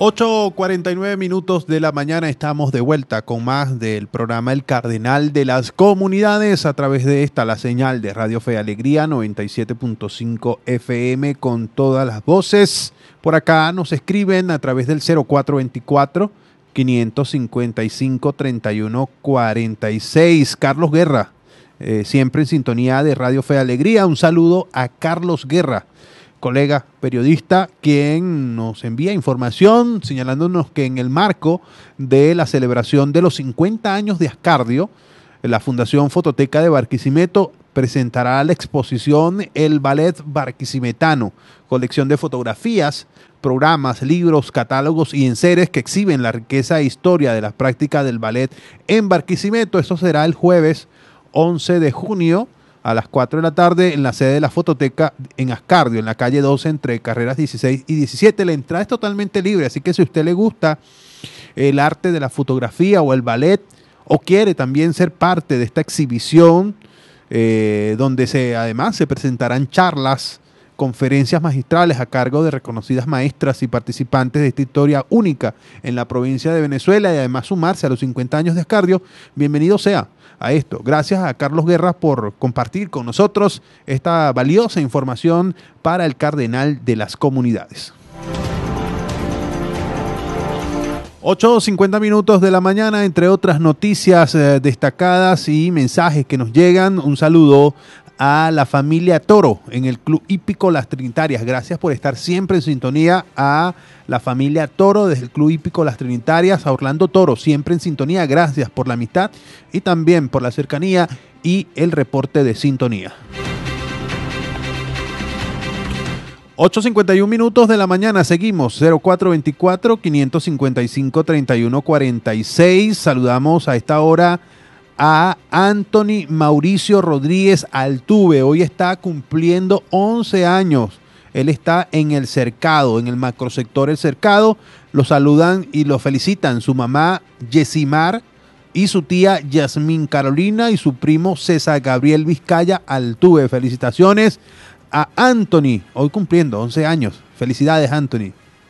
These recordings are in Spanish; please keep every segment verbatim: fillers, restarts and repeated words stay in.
ocho cuarenta y nueve minutos de la mañana, estamos de vuelta con más del programa El Cardenal de las Comunidades a través de esta, la señal de Radio Fe y Alegría noventa y siete punto cinco F M con todas las voces. Por acá nos escriben a través del cero cuatro veinticuatro, quinientos cincuenta y cinco, treinta y uno cuarenta y seis. Carlos Guerra, eh, siempre en sintonía de Radio Fe y Alegría. Un saludo a Carlos Guerra, colega periodista, quien nos envía información señalándonos que en el marco de la celebración de los cincuenta años de Ascardio, la Fundación Fototeca de Barquisimeto presentará la exposición El Ballet Barquisimetano, colección de fotografías, programas, libros, catálogos y enseres que exhiben la riqueza e historia de la práctica del ballet en Barquisimeto. Esto será el jueves once de junio a las cuatro de la tarde en la sede de la Fototeca en Ascardio, en la calle doce, entre carreras dieciséis y diecisiete. La entrada es totalmente libre, así que si a usted le gusta el arte de la fotografía o el ballet, o quiere también ser parte de esta exhibición, eh, donde se, además se presentarán charlas, conferencias magistrales a cargo de reconocidas maestras y participantes de esta historia única en la provincia de Venezuela, y además sumarse a los cincuenta años de Ascardio, bienvenido sea a esto. Gracias a Carlos Guerra por compartir con nosotros esta valiosa información para el Cardenal de las Comunidades. ocho cincuenta minutos de la mañana, entre otras noticias eh, destacadas y mensajes que nos llegan. Un saludo a la familia Toro en el Club Hípico Las Trinitarias. Gracias por estar siempre en sintonía. A la familia Toro desde el Club Hípico Las Trinitarias, a Orlando Toro, siempre en sintonía. Gracias por la amistad y también por la cercanía y el reporte de sintonía. ocho cincuenta y uno minutos de la mañana, seguimos. Cero cuatro veinticuatro, quinientos cincuenta y cinco, treinta y uno cuarenta y seis. Saludamos a esta hora a Anthony Mauricio Rodríguez Altuve. Hoy está cumpliendo once años. Él está en el Cercado, en el macrosector El Cercado. Lo saludan y lo felicitan su mamá Yesimar y su tía Yasmín Carolina y su primo César Gabriel Vizcaya Altuve. Felicitaciones a Anthony, hoy cumpliendo once años. Felicidades, Anthony.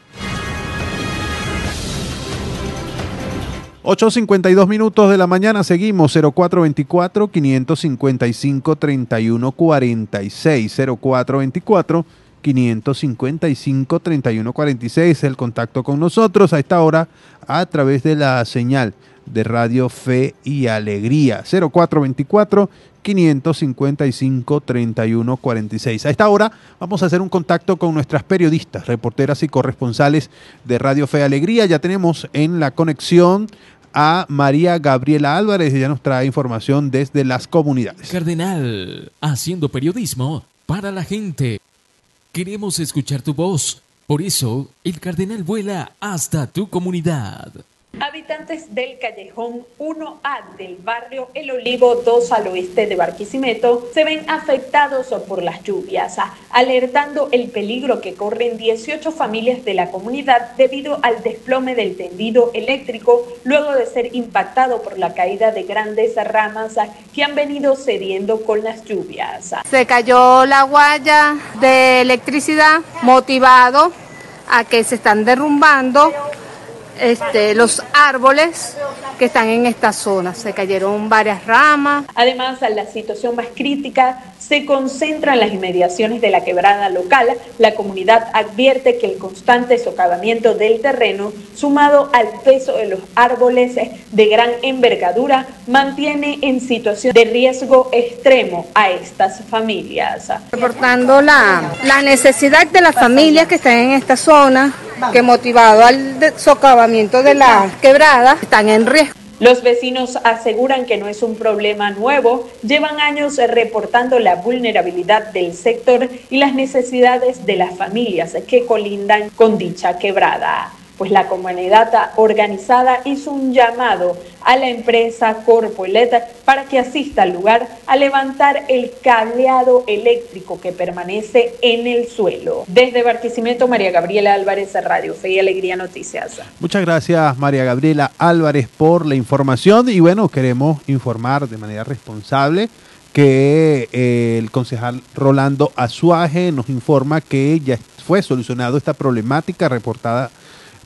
ocho cincuenta y dos minutos de la mañana, seguimos. Cero cuatro veinticuatro, quinientos cincuenta y cinco, treinta y uno cuarenta y seis. Cero cuatro veinticuatro, quinientos cincuenta y cinco, treinta y uno cuarenta y seis. El contacto con nosotros a esta hora a través de la señal de Radio Fe y Alegría. Cero cuatro veinticuatro, quinientos cincuenta y cinco, treinta y uno cuarenta y seis. A esta hora vamos a hacer un contacto con nuestras periodistas, reporteras y corresponsales de Radio Fe y Alegría. Ya tenemos en la conexión a María Gabriela Álvarez. Ella nos trae información desde las comunidades. Cardenal, haciendo periodismo para la gente. Queremos escuchar tu voz. Por eso, el Cardenal vuela hasta tu comunidad. Habitantes del callejón uno A del barrio El Olivo dos al oeste de Barquisimeto se ven afectados por las lluvias, alertando el peligro que corren dieciocho familias de la comunidad debido al desplome del tendido eléctrico luego de ser impactado por la caída de grandes ramas que han venido cediendo con las lluvias. Se cayó la guaya de electricidad motivado a que se están derrumbando Este, los árboles que están en esta zona. Se cayeron varias ramas. Además, la situación más crítica se concentra en las inmediaciones de la quebrada local. La comunidad advierte que el constante socavamiento del terreno, sumado al peso de los árboles de gran envergadura, mantiene en situación de riesgo extremo a estas familias. Reportando la, la necesidad de las familias que están en esta zona, que motivado al socavamiento de la quebrada, están en riesgo. Los vecinos aseguran que no es un problema nuevo, llevan años reportando la vulnerabilidad del sector y las necesidades de las familias que colindan con dicha quebrada. Pues la comunidad organizada hizo un llamado a la empresa Corpoelet para que asista al lugar a levantar el cableado eléctrico que permanece en el suelo. Desde Barquisimeto, María Gabriela Álvarez, Radio Fe y Alegría Noticias. Muchas gracias, María Gabriela Álvarez, por la información. Y bueno, queremos informar de manera responsable que eh, el concejal Rolando Azuaje nos informa que ya fue solucionado esta problemática reportada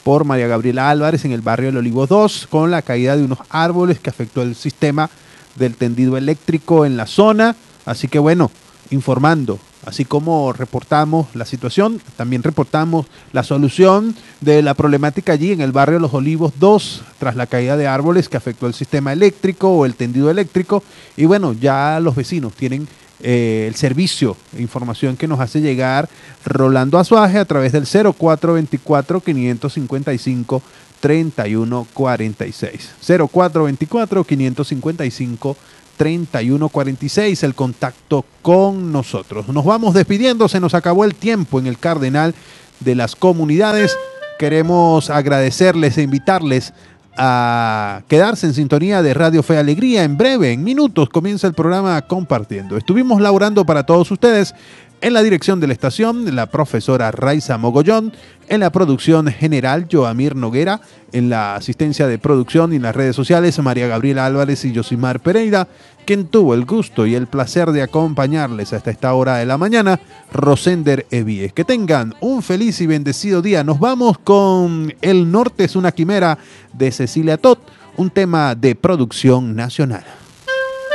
por María Gabriela Álvarez en el barrio del Olivos dos, con la caída de unos árboles que afectó el sistema del tendido eléctrico en la zona. Así que bueno, informando, así como reportamos la situación, también reportamos la solución de la problemática allí en el barrio Los Olivos dos, tras la caída de árboles que afectó el sistema eléctrico o el tendido eléctrico. Y bueno, ya los vecinos tienen eh, el servicio de información que nos hace llegar Rolando Azuaje a través del cero cuatro veinticuatro, quinientos cincuenta y cinco, treinta y uno cuarenta y seis. cero cuatro veinticuatro, quinientos cincuenta y cinco, treinta y uno cuarenta y seis, el contacto con nosotros. Nos vamos despidiendo, se nos acabó el tiempo en el Cardenal de las Comunidades. Queremos agradecerles e invitarles a quedarse en sintonía de Radio Fe y Alegría. En breve, en minutos, comienza el programa Compartiendo. Estuvimos laborando para todos ustedes en la dirección de la estación, la profesora Raiza Mogollón, en la producción general, Joamir Noguera, en la asistencia de producción y en las redes sociales, María Gabriela Álvarez y Yosimar Pereira, quien tuvo el gusto y el placer de acompañarles hasta esta hora de la mañana, Rosender Evíes. Que tengan un feliz y bendecido día. Nos vamos con El Norte es una Quimera de Cecilia Todd, un tema de producción nacional.